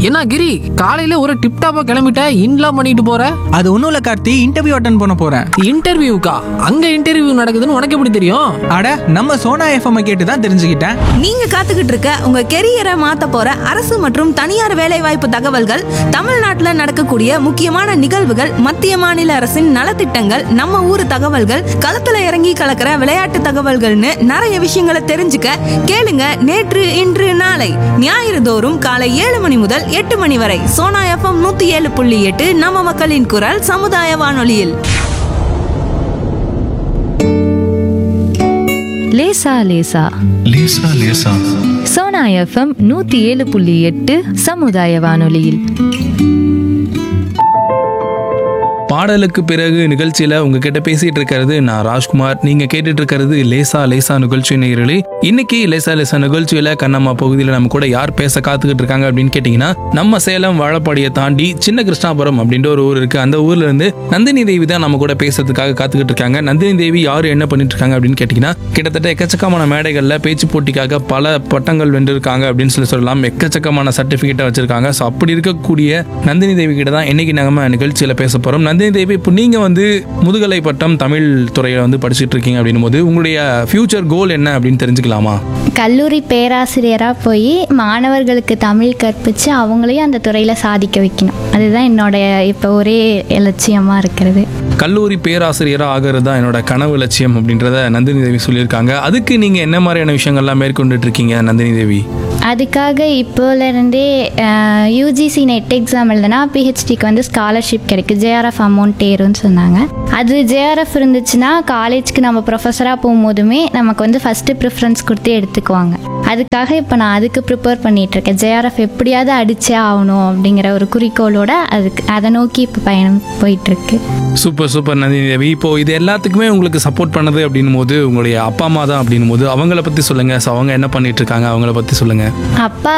என்ன கிரி, காலையில ஒரு டிப்டாப்பா கிளம்பிட்ட, இன்லாம் பண்ணிட்டு போற? அது ஒன்றும் இல்லை கார்த்தி, இன்டர்வியூ அட்டன் பண்ண போகிறேன். இன்டர்வியூக்கா? அங்க இன்டர்வியூ நடக்குதுன்னு உனக்கு எப்படி தெரியும்? அட, நம்ம சோனா எஃப்எம் கேட்டு தான் தெரிஞ்சுக்கிட்டேன். நீங்க காத்துக்கிட்டு இருக்க உங்க கெரியரை மாத்த போற அரசு மற்றும் தனியார் வேலைவாய்ப்பு தகவல்கள், தமிழ்நாட்டுல நடக்கக்கூடிய முக்கியமான நிகழ்வுகள், மத்திய மாநில அரசின் நலத்திட்டங்கள், நம்ம ஊர் தகவல்கள், களத்துல இறங்கி கலக்கிற விளையாட்டு தகவல்கள்னு நிறைய விஷயங்களை தெரிஞ்சுக்க கேளுங்க. நேற்று இன்று நாளை ஞாயிறு தோறும் காலை 7 மணி முதல் 8 மணி வரை சோனா எஃப்எம் 107.8 நம்ம மக்களின் குரல் சமுதாய வானொலியில். லேசா லேசா லேசா லேசா சோனா எஃப்எம் 107.8 சமுதாய வானொலியில். பாடலுக்கு பிறகு நிகழ்ச்சியில உங்ககிட்ட பேசிட்டு இருக்கிறது நான் ராஜ்குமார். நீங்க கேட்டுட்டு இருக்கிறது லேசா லேசா நிகழ்ச்சி நேயர்களே. இன்னைக்கு லேசா லேசா நிகழ்ச்சியில கண்ணம்மா பகுதியில் நம்ம கூட யார் பேச காத்துக்கிட்டு இருக்காங்க அப்படின்னு கேட்டீங்கன்னா, நம்ம சேலம் வாழப்பாடியை தாண்டி சின்ன கிருஷ்ணாபுரம் அப்படின்ற ஒரு ஊர் இருக்கு. அந்த ஊர்ல இருந்து நந்தினி தேவி தான் நம்ம கூட பேசுறதுக்காக காத்துக்கிட்டு இருக்காங்க. நந்தினி தேவி யாரு, என்ன பண்ணிட்டு இருக்காங்க அப்படின்னு கேட்டீங்கன்னா, கிட்டத்தட்ட எக்கச்சக்கமான மேடைகள்ல பேச்சு போட்டிக்காக பல பட்டங்கள் வென்றிருக்காங்க அப்படின்னு சொல்லலாம். எக்கச்சக்கமான சர்டிபிகேட்டை வச்சிருக்காங்க. ஸோ அப்படி இருக்கக்கூடிய நந்தினி தேவி கிட்ட தான் இன்னைக்கு நம்ம நிகழ்ச்சியில பேச போறோம். நந்தினி தேவி, இப்போ நீங்க முதுகலை பட்டம் தமிழ் துறையில படிச்சுட்டு இருக்கீங்க அப்படின்னும் போது உங்களுடைய ஃபியூச்சர் கோல் என்ன அப்படின்னு தெரிஞ்சுக்கலாமா? கல்லூரி பேராசிரியராக போய் மாணவர்களுக்கு தமிழ் கற்பித்து அவங்களையும் அந்த துறையில் சாதிக்க வைக்கணும். அதுதான் என்னோட இப்போ ஒரே லட்சியமாக இருக்கிறது. கல்லூரி பேராசிரியராக ஆகிறது தான் என்னோட கனவு லட்சியம் அப்படின்றத நந்தினி தேவி சொல்லியிருக்காங்க. அதுக்கு நீங்கள் என்ன மாதிரியான விஷயங்கள்லாம் மேற்கொண்டுட்டு இருக்கீங்க நந்தினி தேவி? அதுக்காக இப்போலேருந்தே யூஜிசி நெட் எக்ஸாம் எழுதுனா பிஹெச்டிக்கு ஸ்காலர்ஷிப் கிடைக்கும், ஜேஆர்எஃப் அமௌண்ட் ஏறும்னு சொன்னாங்க. அது ஜேஆர்எஃப் இருந்துச்சுன்னா காலேஜ்க்கு நம்ம ப்ரொஃபஸராக போகும்போதுமே நமக்கு ஃபஸ்ட்டு ப்ரிஃபரன்ஸ் கொடுத்து எடுத்துக்குவாங்க. அதுக்காக இப்போ நான் அதுக்கு ப்ரிப்பேர் பண்ணிகிட்ருக்கேன். ஜேஆர்எஃப் எப்படியாவது அடிச்சே ஆகணும் அப்படிங்கிற ஒரு குறிக்கோளோட அதை நோக்கி இப்போ பயணம் போயிட்டுருக்கு. Super super Nandini Devi. இப்போ இது எல்லாத்துக்குமே உங்களுக்கு சப்போர்ட் பண்ணது அப்படின்னும் போது உங்களுடைய அப்பா அம்மா தான் அப்படின்னும் போது அவங்கள பற்றி சொல்லுங்கள். ஸோ அவங்க என்ன பண்ணிட்டு இருக்காங்க, அவங்கள பற்றி சொல்லுங்கள். அப்பா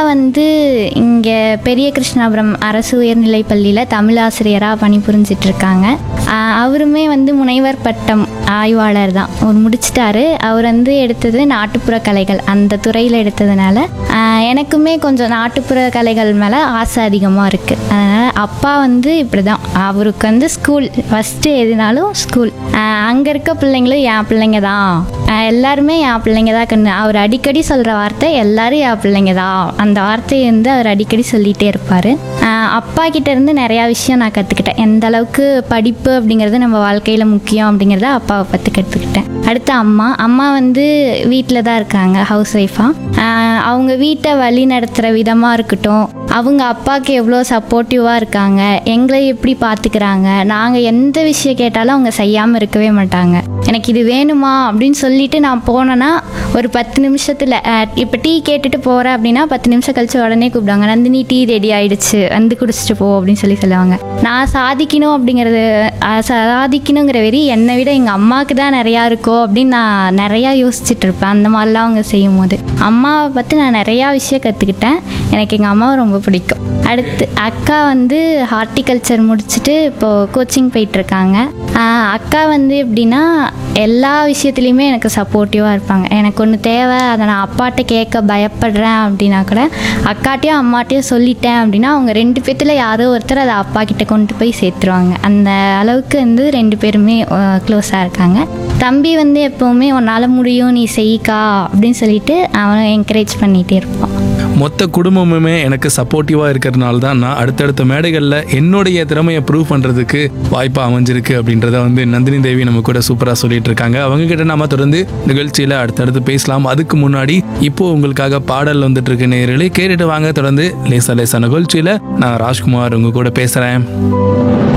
இங்கே பெரிய கிருஷ்ணாபுரம் அரசு உயர்நிலைப் பள்ளியில் தமிழ் ஆசிரியராக பணிபுரிஞ்சிட்டு இருக்காங்க. அவருமே முனைவர் பட்டம் ஆய்வாளர் தான், அவர் முடிச்சிட்டாரு. அவர் எடுத்தது நாட்டுப்புற கலைகள், அந்த துறையில் எடுத்ததுனால எனக்குமே கொஞ்சம் நாட்டுப்புற கலைகள் மேலே ஆசை அதிகமாக இருக்குது. அதனால் அப்பா இப்படி தான், அவருக்கு ஸ்கூல் ஃபஸ்ட்டு எதுனாலும் ஸ்கூல், அங்கே இருக்க பிள்ளைங்களும் என் பிள்ளைங்க தான், எல்லாருமே என் பிள்ளைங்க தான் கண்ணு. அவர் அடிக்கடி சொல்கிற வார்த்தை எல்லாரும் என் பிள்ளைங்க தான். அந்த வார்த்தையை அவர் அடிக்கடி சொல்லிகிட்டே இருப்பார். அப்பா கிட்டேருந்து நிறையா விஷயம் நான் கற்றுக்கிட்டேன். எந்த அளவுக்கு படிப்பு அப்படிங்கிறது நம்ம வாழ்க்கையில் முக்கியம் அப்படிங்கிறத அப்பாவை பற்றி கற்றுக்கிட்டேன். அடுத்து அம்மா வீட்டில் தான் இருக்காங்க, ஹவுஸ் ஒய்ஃபாக. அவங்க வீட்டை வழி நடத்துகிற விதமாக இருக்கட்டும், அவங்க அப்பாவுக்கு எவ்வளோ சப்போர்ட்டிவாக இருக்காங்க, எங்களை எப்படி பார்த்துக்கிறாங்க, நாங்கள் எந்த விஷயம் கேட்டாலும் அவங்க செய்யாமல் இருக்கவே மாட்டாங்க. எனக்கு இது வேணுமா அப்படின்னு சொல்லிட்டு நான் போனேன்னா ஒரு 10 நிமிஷத்தில், இப்போ டீ கேட்டுட்டு போகிறேன் அப்படின்னா 10 நிமிஷம் கழிச்சு உடனே கூப்பிடுவாங்க, நந்தினி டீ ரெடி ஆகிடுச்சு, குடிச்சிட்டு போ அப்படின்னு சொல்லுவாங்க. நான் சாதிக்கணும் அப்படிங்கிறது, சாதிக்கணுங்கிற வெறி என்னை விட எங்கள் அம்மாவுக்கு தான் நிறையா இருக்கோ அப்படின்னு நான் நிறையா யோசிச்சுட்டு இருப்பேன். அந்த மாதிரிலாம் அவங்க செய்யும் போது அம்மாவை பற்றி நான் நிறையா விஷயம் கற்றுக்கிட்டேன். எனக்கு எங்கள் அம்மாவை ரொம்ப பிடிக்கும். அடுத்து அக்கா ஹார்டிகல்ச்சர் முடிச்சுட்டு இப்போது கோச்சிங் போயிட்டுருக்காங்க. அக்கா எப்படின்னா எல்லா விஷயத்துலையுமே எனக்கு சப்போர்ட்டிவாக இருப்பாங்க. எனக்கு ஒன்று தேவை, அதை நான் அப்பாட்ட கேட்க பயப்படுறேன் அப்படின்னா கூட அக்காட்டையும் அம்மாட்டையும் சொல்லிட்டேன் அப்படின்னா அவங்க 2 பேர்த்தில் யாரோ ஒருத்தர் அதை அப்பா கிட்ட கொண்டு போய் சேர்த்துருவாங்க. அந்த அளவுக்கு 2 பேருமே க்ளோஸாக இருக்காங்க. தம்பி எப்போவுமே உன்னால் முடியும், நீ செய்யிக்கா அப்படின்னு சொல்லிட்டு அவனை என்கரேஜ் பண்ணிகிட்டே இருப்பான். மொத்த குடும்பமுமே எனக்கு சப்போர்ட்டிவாக இருக்கிறதுனால தான் நான் அடுத்தடுத்த மேடைகளில் என்னுடைய திறமையை ப்ரூவ் பண்ணுறதுக்கு வாய்ப்பாக அமைஞ்சிருக்கு அப்படின்றத நந்தினி தேவி நம்ம கூட சூப்பராக சொல்லிட்டு இருக்காங்க. அவங்க கிட்ட நாம தொடர்ந்து நிகழ்ச்சியில் அடுத்தடுத்து பேசலாம். அதுக்கு முன்னாடி இப்போ உங்களுக்காக பாடல் வந்துட்டு இருக்கு நேயர்களே, கேட்டுட்டு வாங்க. தொடர்ந்து லேசா லேசா நிகழ்ச்சியில் நான் ராஜ்குமார் உங்க கூட பேசுகிறேன்.